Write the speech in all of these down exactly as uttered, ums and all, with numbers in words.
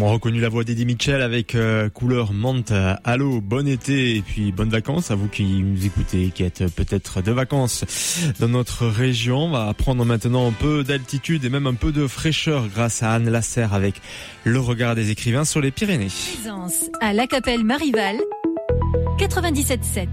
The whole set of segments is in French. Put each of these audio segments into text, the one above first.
On a reconnu la voix d'Eddie Mitchell avec euh, couleur menthe. Allô, bon été et puis bonnes vacances à vous qui nous écoutez, qui êtes peut-être de vacances dans notre région. On va prendre maintenant un peu d'altitude et même un peu de fraîcheur grâce à Anne Lasserre avec le regard des écrivains sur les Pyrénées. Présence à La Capelle Marival, quatre-vingt-dix-sept sept.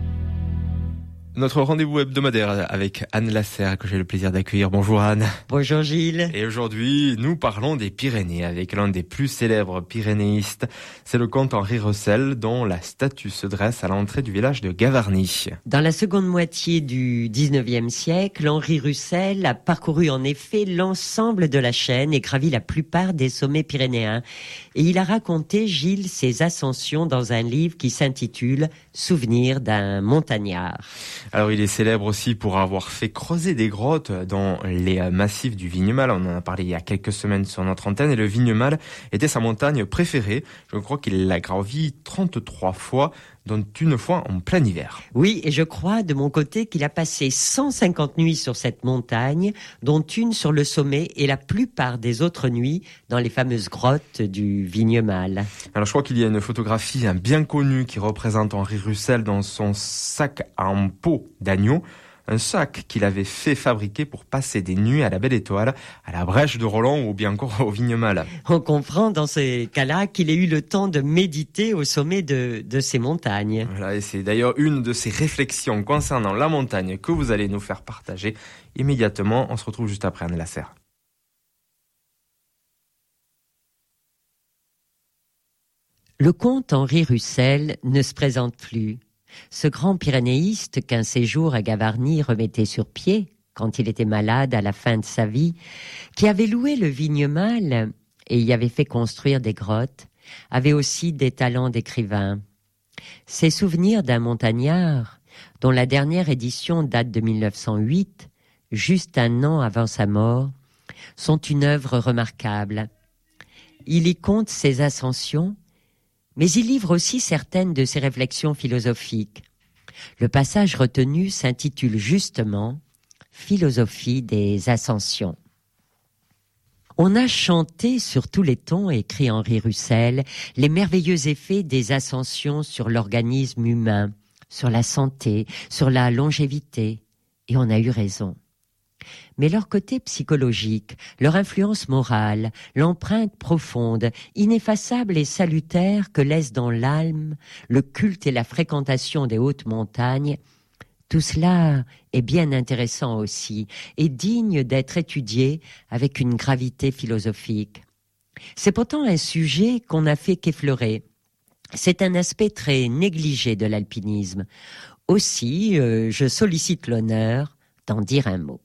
Notre rendez-vous hebdomadaire avec Anne Lasserre que j'ai le plaisir d'accueillir. Bonjour Anne. Bonjour Gilles. Et aujourd'hui, nous parlons des Pyrénées avec l'un des plus célèbres pyrénéistes. C'est le comte Henri Roussel dont la statue se dresse à l'entrée du village de Gavarnie. Dans la seconde moitié du dix-neuvième siècle, Henri Roussel a parcouru en effet l'ensemble de la chaîne et gravi la plupart des sommets pyrénéens. Et il a raconté, Gilles, ses ascensions dans un livre qui s'intitule « Souvenir d'un montagnard ». Alors il est célèbre aussi pour avoir fait creuser des grottes dans les massifs du Vignemale. On en a parlé il y a quelques semaines sur notre antenne et le Vignemale était sa montagne préférée. Je crois qu'il l'a gravi trente-trois fois, dont une fois en plein hiver. Oui, et je crois de mon côté qu'il a passé cent cinquante nuits sur cette montagne, dont une sur le sommet et la plupart des autres nuits dans les fameuses grottes du Vignemale. Alors je crois qu'il y a une photographie bien connue qui représente Henri Roussel dans son sac en peau d'agneau. Un sac qu'il avait fait fabriquer pour passer des nuits à la Belle Étoile, à la Brèche de Roland ou bien encore au Vignemale. On comprend dans ces cas-là qu'il ait eu le temps de méditer au sommet de, de ces montagnes. Voilà, et c'est d'ailleurs une de ces réflexions concernant la montagne que vous allez nous faire partager immédiatement. On se retrouve juste après Anne Lasserre. Le comte Henri Roussel ne se présente plus. Ce grand pyrénéiste qu'un séjour à Gavarnie remettait sur pied quand il était malade à la fin de sa vie, qui avait loué le Vignemale et y avait fait construire des grottes, avait aussi des talents d'écrivain. Ses souvenirs d'un montagnard, dont la dernière édition date de mille neuf cent huit, juste un an avant sa mort, sont une œuvre remarquable. Il y compte ses ascensions, mais il livre aussi certaines de ses réflexions philosophiques. Le passage retenu s'intitule justement « Philosophie des ascensions ». On a chanté sur tous les tons, écrit Henri Roussel, les merveilleux effets des ascensions sur l'organisme humain, sur la santé, sur la longévité, et on a eu raison. Mais leur côté psychologique, leur influence morale, l'empreinte profonde, ineffaçable et salutaire que laisse dans l'âme le culte et la fréquentation des hautes montagnes, tout cela est bien intéressant aussi et digne d'être étudié avec une gravité philosophique. C'est pourtant un sujet qu'on n'a fait qu'effleurer. C'est un aspect très négligé de l'alpinisme. Aussi, euh, je sollicite l'honneur d'en dire un mot.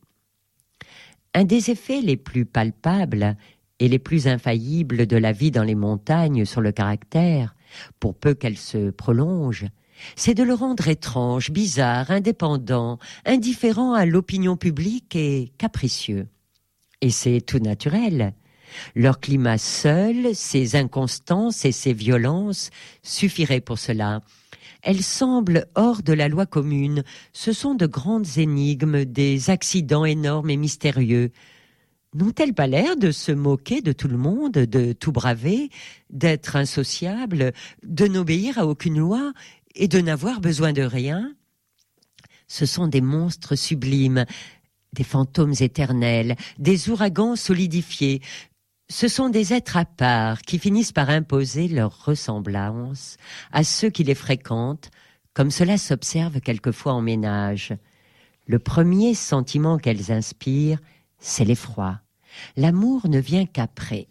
Un des effets les plus palpables et les plus infaillibles de la vie dans les montagnes sur le caractère, pour peu qu'elle se prolonge, c'est de le rendre étrange, bizarre, indépendant, indifférent à l'opinion publique et capricieux. Et c'est tout naturel. Leur climat seul, ses inconstances et ses violences suffiraient pour cela. Elles semblent hors de la loi commune. Ce sont de grandes énigmes, des accidents énormes et mystérieux. N'ont-elles pas l'air de se moquer de tout le monde, de tout braver, d'être insociables, de n'obéir à aucune loi et de n'avoir besoin de rien? Ce sont des monstres sublimes, des fantômes éternels, des ouragans solidifiés. Ce sont des êtres à part qui finissent par imposer leur ressemblance à ceux qui les fréquentent, comme cela s'observe quelquefois en ménage. Le premier sentiment qu'elles inspirent, c'est l'effroi. L'amour ne vient qu'après.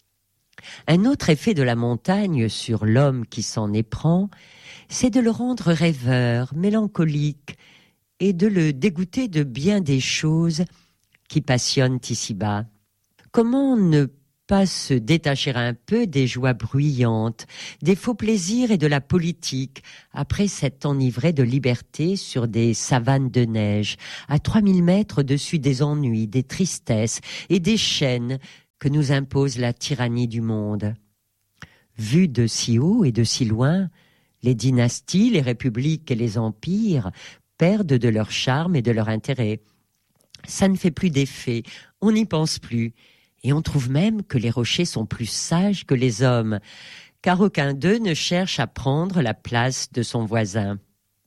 Un autre effet de la montagne sur l'homme qui s'en éprend, c'est de le rendre rêveur, mélancolique, et de le dégoûter de bien des choses qui passionnent ici-bas. Comment ne pas se détacher un peu des joies bruyantes, des faux plaisirs et de la politique, après s'être enivré de liberté sur des savanes de neige, à trois mille mètres au-dessus des ennuis, des tristesses et des chaînes que nous impose la tyrannie du monde. Vus de si haut et de si loin, les dynasties, les républiques et les empires perdent de leur charme et de leur intérêt. Ça ne fait plus d'effet, on n'y pense plus. Et on trouve même que les rochers sont plus sages que les hommes, car aucun d'eux ne cherche à prendre la place de son voisin.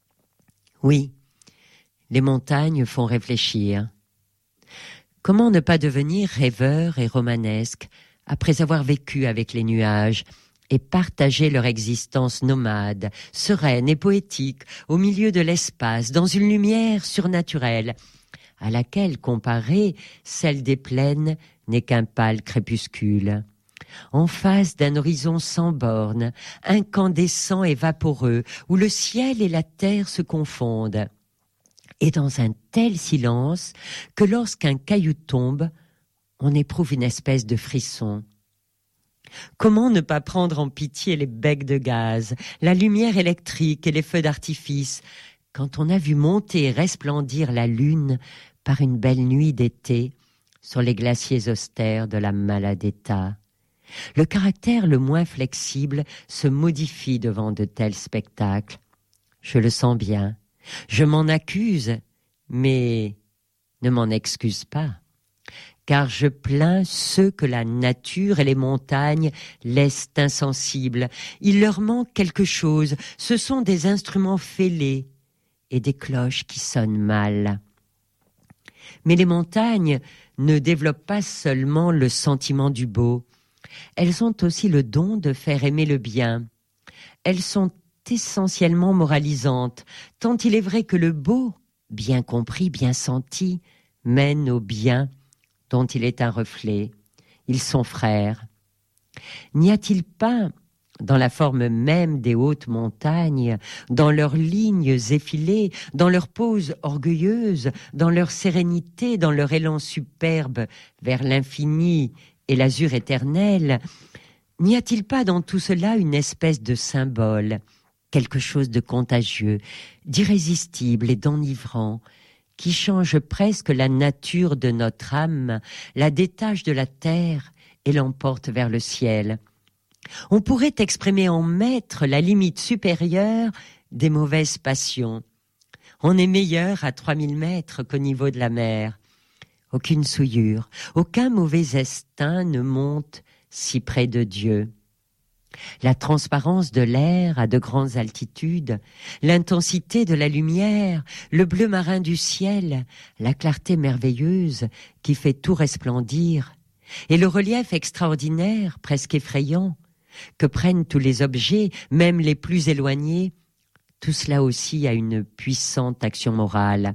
Oui, les montagnes font réfléchir. Comment ne pas devenir rêveur et romanesque après avoir vécu avec les nuages et partagé leur existence nomade, sereine et poétique, au milieu de l'espace, dans une lumière surnaturelle, à laquelle, comparée, celle des plaines n'est qu'un pâle crépuscule. En face d'un horizon sans bornes, incandescent et vaporeux, où le ciel et la terre se confondent, et dans un tel silence que lorsqu'un caillou tombe, on éprouve une espèce de frisson. Comment ne pas prendre en pitié les becs de gaz, la lumière électrique et les feux d'artifice, quand on a vu monter et resplendir la lune par une belle nuit d'été sur les glaciers austères de la Maladetta. Le caractère le moins flexible se modifie devant de tels spectacles. Je le sens bien, je m'en accuse, mais ne m'en excuse pas. Car je plains ceux que la nature et les montagnes laissent insensibles. Il leur manque quelque chose, ce sont des instruments fêlés et des cloches qui sonnent mal. Mais les montagnes ne développent pas seulement le sentiment du beau, elles ont aussi le don de faire aimer le bien. Elles sont essentiellement moralisantes, tant il est vrai que le beau, bien compris, bien senti, mène au bien dont il est un reflet. Ils sont frères. N'y a-t-il pas, dans la forme même des hautes montagnes, dans leurs lignes effilées, dans leurs poses orgueilleuses, dans leur sérénité, dans leur élan superbe vers l'infini et l'azur éternel, n'y a-t-il pas dans tout cela une espèce de symbole, quelque chose de contagieux, d'irrésistible et d'enivrant, qui change presque la nature de notre âme, la détache de la terre et l'emporte vers le ciel. On pourrait exprimer en maître la limite supérieure des mauvaises passions. On est meilleur à trois mille mètres qu'au niveau de la mer. Aucune souillure, aucun mauvais instinct ne monte si près de Dieu. La transparence de l'air à de grandes altitudes, l'intensité de la lumière, le bleu marin du ciel, la clarté merveilleuse qui fait tout resplendir, et le relief extraordinaire, presque effrayant, que prennent tous les objets, même les plus éloignés, tout cela aussi a une puissante action morale.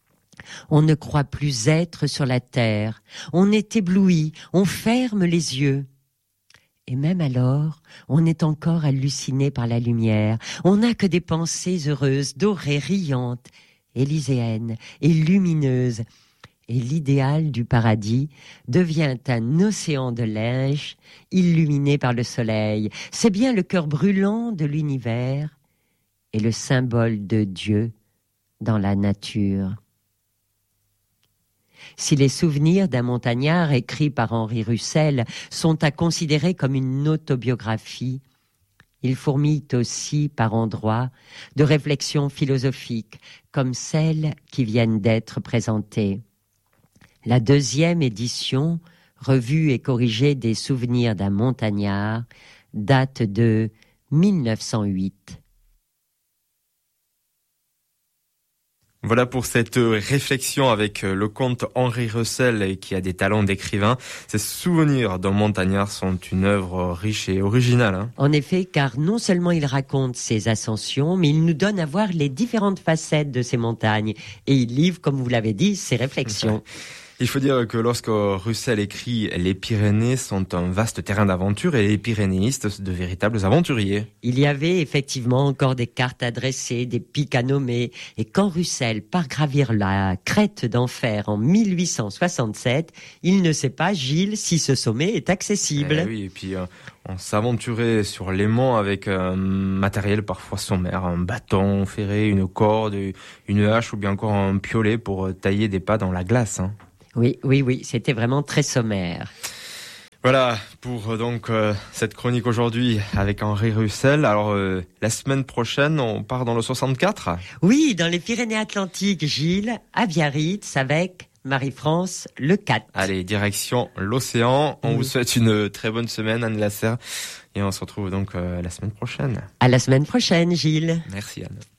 On ne croit plus être sur la terre, on est ébloui, on ferme les yeux. Et même alors, on est encore halluciné par la lumière. On n'a que des pensées heureuses, dorées, riantes, élyséennes et lumineuses. Et l'idéal du paradis devient un océan de linge illuminé par le soleil. C'est bien le cœur brûlant de l'univers et le symbole de Dieu dans la nature. Si les souvenirs d'un montagnard écrits par Henri Russell sont à considérer comme une autobiographie, ils fourmillent aussi par endroits de réflexions philosophiques comme celles qui viennent d'être présentées. La deuxième édition, revue et corrigée des souvenirs d'un montagnard, date de mille neuf cent huit. Voilà pour cette réflexion avec le comte Henri Russell qui a des talents d'écrivain. Ces souvenirs d'un montagnard sont une œuvre riche et originale. Hein. En effet, car non seulement il raconte ses ascensions, mais il nous donne à voir les différentes facettes de ces montagnes. Et il livre, comme vous l'avez dit, ses réflexions. Il faut dire que lorsque Russell écrit « Les Pyrénées sont un vaste terrain d'aventure » et les pyrénéistes de véritables aventuriers. Il y avait effectivement encore des cartes à dresser, des pics à nommer. Et quand Russell part gravir la crête d'enfer en mille huit cent soixante-sept, il ne sait pas, Gilles, si ce sommet est accessible. Eh oui, et puis euh, on s'aventurait sur les monts avec un matériel parfois sommaire, un bâton ferré, une corde, une hache ou bien encore un piolet pour tailler des pas dans la glace. Hein. Oui, oui, oui, c'était vraiment très sommaire. Voilà pour donc euh, cette chronique aujourd'hui avec Henri Russell. Alors euh, la semaine prochaine, on part dans le soixante-quatre. Oui, dans les Pyrénées-Atlantiques, Gilles, à Biarritz avec Marie-France, le quatre. Allez, direction l'océan. On Mmh. vous souhaite une très bonne semaine, Anne Lasserre. Et on se retrouve donc euh, la semaine prochaine. À la semaine prochaine, Gilles. Merci, Anne.